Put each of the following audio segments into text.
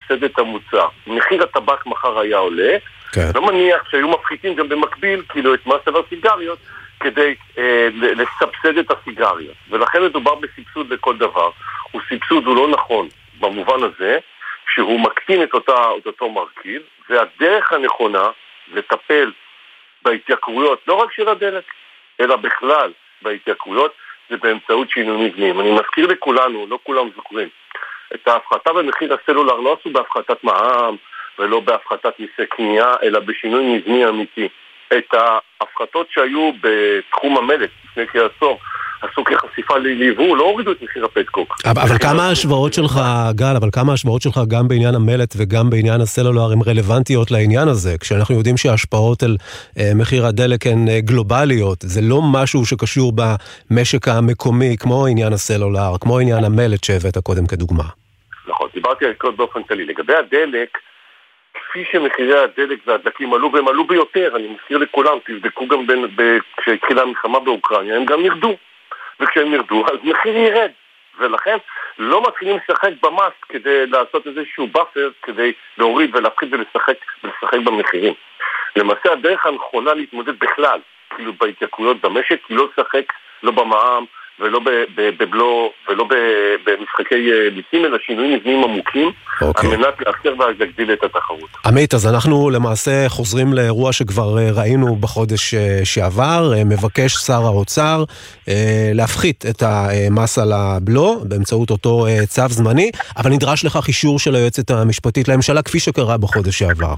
לסבסד את המוצר. מחיר הטבק מחר היה עולה, לא מניח שהיו מפחיתים גם במקביל, כאילו את מס על הסיגריות, כדי לסבסד את הסיגריות. ולכן מדובר בסבסוד לכל דבר. הוא סבסוד, הוא לא נכון במובן הזה, שהוא מקטין את אותו מרכיב, והדרך הנכונה לטפל בהתייקרויות, לא רק של הדלק, אלא בכלל בהתייקרויות, זה באמצעות שינוי מבנים. אני מזכיר לכולנו, לא כולם זוכרים, את ההפחתה במחיר הסלולר לא עשו בהפחתת מע"מ ולא בהפחתת מיסי קנייה, אלא בשינוי מבני אמיתי. את ההפחתות שהיו בתחום המלט לפני כעשור, עשו כחשיפה ליבוא, לא הורידו את מחיר הפטקוק. אבל כמה השוואות שלך, גל, אבל כמה השוואות שלך גם בעניין המלט וגם בעניין הסלולר הן רלוונטיות לעניין הזה, כשאנחנו יודעים שההשפעות על מחיר הדלק הן גלובליות, זה לא משהו שקשור במשק המקומי, כמו עניין הסלולר, כמו עניין המלט שהבאת קודם כדוגמה. נכון, דיברתי על כל באופן כללי. לגבי הדלק, כפי שמחירי הדלק והדלקים עלו, והם עלו ביותר, אני מזכיר לכולם, תבדקו גם כשהתחילה המלחמה באוקראינה, הם גם ירדו. וכשהם ירדו, אז מחיר ירד. ולכן לא מתחילים לשחק במס כדי לעשות איזשהו באפר, כדי להוריד ולהפחיד ולשחק במחירים. למעשה הדרך הנכונה להתמודד בכלל, כאילו בהתייקרויות במשק, היא לא לשחק לא במע"מ ולא בבלו ולא במשחקי מיסים, אלא שינויים מבניים עמוקים, על מנת לאפשר ולהגדיל את התחרות. עמית, אז אנחנו למעשה חוזרים לאירוע שכבר ראינו בחודש שעבר, מבקש שר האוצר להפחית את המס על הבלו באמצעות אותו צו זמני, אבל נדרש לכך אישור של היועצת המשפטית לממשלה, כפי שקרה בחודש שעבר.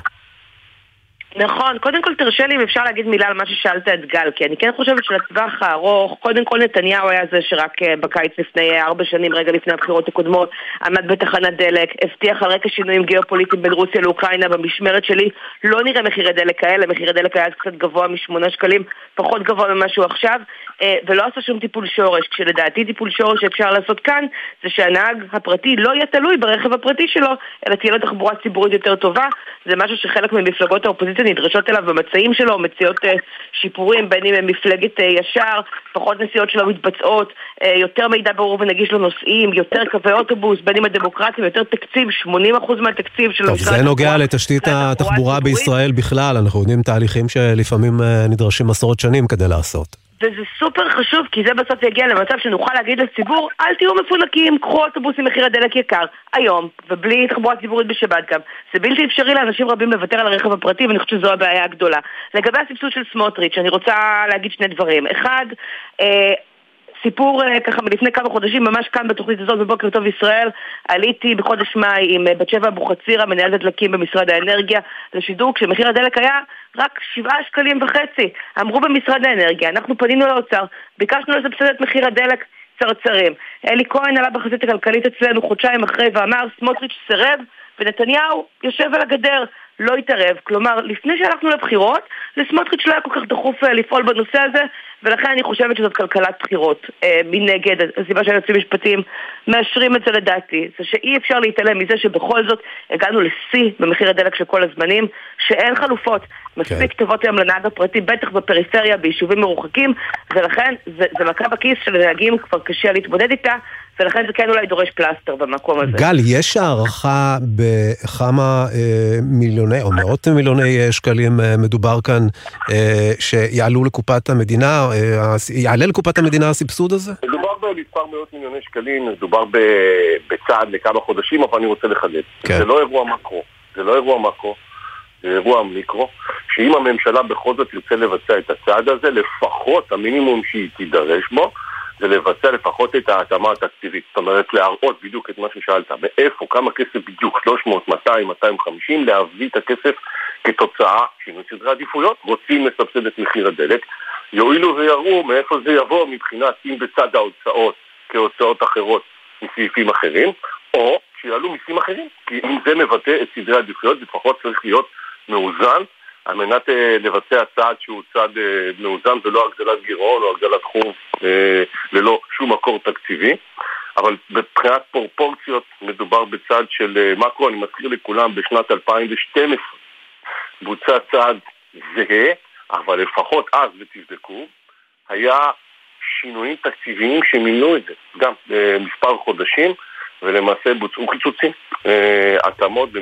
נכון, קודם כל תרשה לי אם אפשר להגיד מילה על מה ששאלת את גל, כי אני כן חושבת שלטווח הארוך, קודם כל נתניהו היה זה שרק בקיץ לפני 4 שנים, רגע לפני הבחירות הקודמות, עמד בתחנת דלק, הבטיח על רקע שינויים גיאופוליטיים בין רוסיה לאוקראינה. במשמרת שלי לא נראה מחירי דלק כאלה, מחירי דלק היה קצת גבוה מ8 שקלים, פחות גבוה ממה שהוא עכשיו, ולא עשה שום טיפול שורש. כשלדעתי טיפול שורש שאפשר לעשות כאן, זה שהנהג הפרטי לא יהיה תלוי ברכב הפרטי שלו, אלא תהיה לו תחבורה ציבורית יותר טובה. זה משהו שחלק ממפלגות האופוזיציה נדרשות אליו במצעים שלו, מציעות שיפורים, בין אם הם מפלגת ישר, פחות נסיעות שלו מתבצעות, יותר מידע ברור ונגיש לנוסעים, יותר קווי אוטובוס, בין אם הדמוקרטים, יותר תקציב, 80% מהתקציב שלו. טוב, זה נוגע לתשתית התחבורה בישראל בכלל, אנחנו יודעים תהליכים שלפעמים נדרשים עשרות שנים כדי לעשות. וזה סופר חשוב, כי זה בסוף יגיע למצב שנוכל להגיד לציבור, אל תהיו מפונקים, קחו אוטובוס עם מחיר הדלק יקר, היום, ובלי תחבורה ציבורית בשבת גם. זה בלתי אפשרי לאנשים רבים לוותר על הרכב הפרטי, ואני חושבת שזו הבעיה הגדולה. לגבי הסבסוד של סמוטריץ', אני רוצה להגיד 2 דברים. אחד, סיפור ככה מלפני כמה חודשים, ממש כאן בתוכנית הזאת בבוקר טוב ישראל, עליתי בחודש מאי עם בת שבע אבוחצירא, מנהלת דלקים במשרד האנרגיה, לשידור כשמחיר הדלק היה רק 7.5 שקלים. אמרו במשרד האנרגיה, אנחנו פנינו לאוצר, ביקשנו לסבסד את מחיר הדלק צרצרים. אלי כהן עלה בחזית הכלכלית אצלנו חודשיים אחרי ואמר, סמוטריץ' סירב, ונתניהו יושב על הגדר, לא יתערב. כלומר, לפני שהלכנו לבחירות, לסמוטריץ' לא היה כל כך דחוף לפעול בנושא הזה, ולכן אני חושבת שזאת כלכלת בחירות. מנגד, הסיבה שהיועצים משפטיים מאשרים את זה לדעתי, זה שאי אפשר להתעלם מזה שבכל זאת הגענו לשיא במחיר הדלק של כל הזמנים, שאין חלופות מספיק טובות היום לנהג הפרטי, בטח בפריפריה, ביישובים מרוחקים, ולכן זה מכה בכיס של הנהגים, כבר קשה להתמודד איתה, ולכן זה כן אולי דורש פלסטר במקום הזה. גל, יש הערכה בכמה מיליוני או מאות מיליוני שקלים מדובר כאן שיעלו לקופת המדינה, יעלה לקופת המדינה הסבסוד הזה? מדובר במספר מאות מיליוני שקלים, מדובר בצעד לכמה חודשים, אבל אני רוצה לחדד. זה לא אירוע מקרו, זה אירוע מיקרו, שאם הממשלה בכל זאת תרצה לבצע את הצעד הזה, לפחות המינימום שהיא תידרש בו, זה לבצע לפחות את ההתאמה התקציבית. זאת אומרת, להראות בדיוק את מה ששאלת, מאיפה, כמה כסף בדיוק, 300, 200, 250, להביא את הכסף כתוצאה שינוי סדרי עדיפויות, רוצים לסבסד את מחיר הדלק, יועילו ויראו מאיפה זה יבוא מבחינת אם בצד ההוצאות כהוצאות אחרות מסעיפים אחרים, או שיעלו מיסים אחרים, כי אם זה מבטא את סדרי העדיפויות, לפחות צריך להיות מאוזן, על מנת לבצע צעד שהוא צעד מאוזן ולא הגדלת גירעון או הגדלת חוב ללא שום מקור תקציבי. אבל מבחינת פרופורציות מדובר בצעד של מקרו. אני מזכיר לכולם, בשנת 2012 בוצע צעד זהה, אבל לפחות אז, ותבדקו, היה שינויים תקציביים שמינו את זה גם במספר חודשים, ולמעשה בוצעו קיצוצים, התאמות